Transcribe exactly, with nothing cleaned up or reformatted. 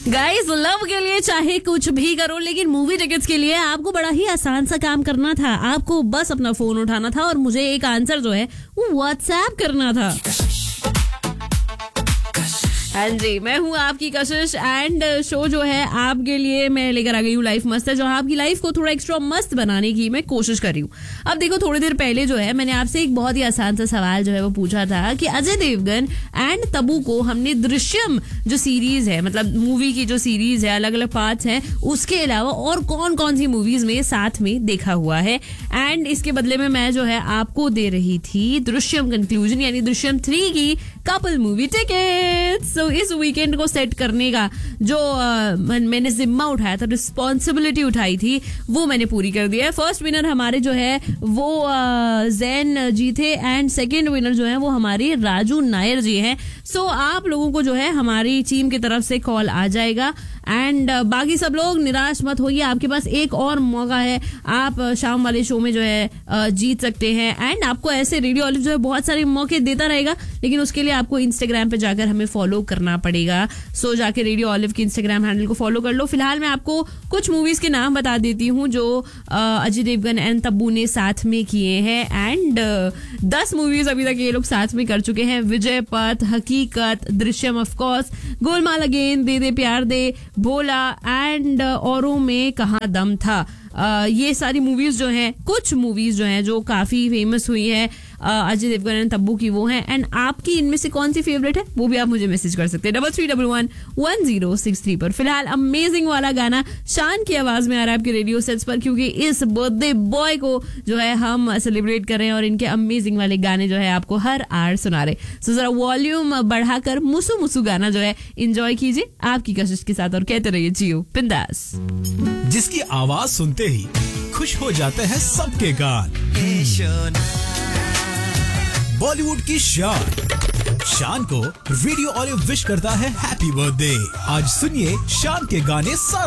Guys, love के लिए चाहे कुछ भी करो, लेकिन मूवी टिकट्स के लिए आपको बड़ा ही आसान सा काम करना था। आपको बस अपना फोन उठाना था और मुझे एक आंसर जो है वो व्हाट्सएप करना था। हाँ जी, मैं हूँ आपकी कशिश एंड शो जो है आपके लिए मैं लेकर आ गई हूँ लाइफ मस्त है, जो आपकी लाइफ को थोड़ा एक्स्ट्रा मस्त बनाने की मैं कोशिश कर रही हूँ। अब देखो, थोड़ी देर पहले जो है मैंने आपसे एक बहुत ही आसान सा सवाल जो है वो पूछा था कि अजय देवगन एंड तब्बू को हमने दृश्यम जो सीरीज है, मतलब मूवी की जो सीरीज है, अलग अलग पार्ट्स हैं, उसके अलावा और कौन कौन सी मूवीज में साथ में देखा हुआ है। एंड इसके बदले में मैं जो है आपको दे रही थी दृश्यम कंक्लूजन, यानी दृश्यम थ्री की कपल मूवी टिकट। सो इस वीकेंड को सेट करने का जो आ, मैंने जिम्मा उठाया था, रिस्पॉन्सिबिलिटी उठाई थी, वो मैंने पूरी कर दिया है। फर्स्ट विनर हमारे जो है वो जैन जी थे एंड सेकंड विनर जो है वो हमारे राजू नायर जी हैं। सो आप लोगों को जो है हमारी टीम की तरफ से कॉल आ जाएगा एंड uh, बाकी सब लोग निराश मत होइए, आपके पास एक और मौका है। आप uh, शाम वाले शो में जो है uh, जीत सकते हैं एंड आपको ऐसे रेडियो ऑलिव जो है बहुत सारे मौके देता रहेगा, लेकिन उसके लिए आपको इंस्टाग्राम पे जाकर हमें फॉलो करना पड़ेगा। सो जाके रेडियो ऑलिव की इंस्टाग्राम हैंडल को फॉलो कर लो। फिलहाल मैं आपको कुछ मूवीज के नाम बता देती हूँ जो uh, अजय देवगन एंड तब्बू ने साथ में किए हैं एंड uh, दस मूवीज अभी तक ये लोग साथ में कर चुके हैं। विजय पथ, हकीकत, दृश्यम ऑफकोर्स, गोलमाल अगेन, दे दे प्यार दे, भोला एंड औरों में कहाँ दम था। Uh, ये सारी मूवीज जो हैं, कुछ मूवीज जो हैं जो काफी फेमस हुई है अजय देवगन एंड तब्बू की, वो हैं। एंड आपकी इनमें से कौन सी फेवरेट है वो भी आप मुझे मैसेज कर सकते हैं double three double one one zero six three पर। फिलहाल अमेजिंग वाला गाना शान की आवाज में आ रहा है आपके रेडियो सेट्स पर, क्योंकि इस बर्थडे बॉय को जो है हम सेलिब्रेट कर रहे हैं और इनके अमेजिंग वाले गाने जो है आपको हर आर सुना रहे। सो जरा वॉल्यूम बढ़ाकर मुसु मुसु गाना जो है इंजॉय कीजिए आपकी कशिश के साथ और कहते रहिए जियो बिंदास। जिसकी आवाज सुनते ही खुश हो जाते हैं सबके गान। बॉलीवुड की शान शान को रेडियो ऑलिव विश करता है हैप्पी बर्थडे। आज सुनिए शान के गाने सारा